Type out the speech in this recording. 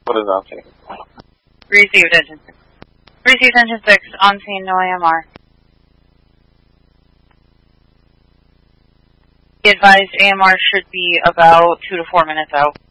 What is on scene? Received engine 6. Received engine 6, on scene, no AMR. Be advised, AMR should be about 2 to 4 minutes out.